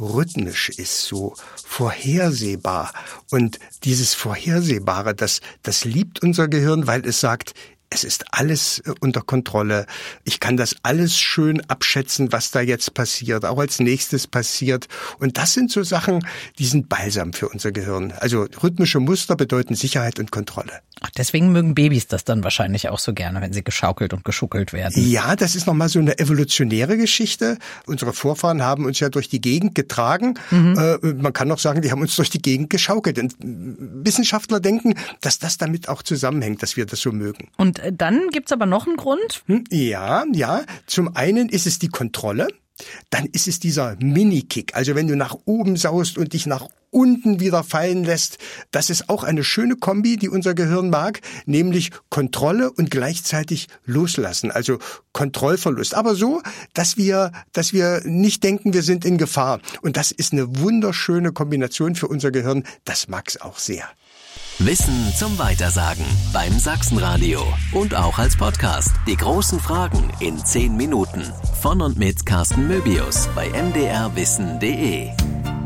rhythmisch ist, so vorhersehbar. Und dieses Vorhersehbare, das liebt unser Gehirn, weil es sagt, es ist alles unter Kontrolle. Ich kann das alles schön abschätzen, was da jetzt passiert, auch als nächstes passiert. Und das sind so Sachen, die sind Balsam für unser Gehirn. Also rhythmische Muster bedeuten Sicherheit und Kontrolle. Ach, deswegen mögen Babys das dann wahrscheinlich auch so gerne, wenn sie geschaukelt und geschuckelt werden. Ja, das ist nochmal so eine evolutionäre Geschichte. Unsere Vorfahren haben uns ja durch die Gegend getragen. Man kann auch sagen, die haben uns durch die Gegend geschaukelt. Und Wissenschaftler denken, dass das damit auch zusammenhängt, dass wir das so mögen. Und dann gibt's aber noch einen Grund? Ja. Zum einen ist es die Kontrolle. Dann ist es dieser Mini-Kick. Also wenn du nach oben saust und dich nach unten wieder fallen lässt, das ist auch eine schöne Kombi, die unser Gehirn mag, nämlich Kontrolle und gleichzeitig loslassen, also Kontrollverlust. Aber so, dass wir nicht denken, wir sind in Gefahr. Und das ist eine wunderschöne Kombination für unser Gehirn. Das mag's auch sehr. Wissen zum Weitersagen beim Sachsenradio und auch als Podcast. Die großen Fragen in 10 Minuten. Von und mit Carsten Möbius bei mdrwissen.de.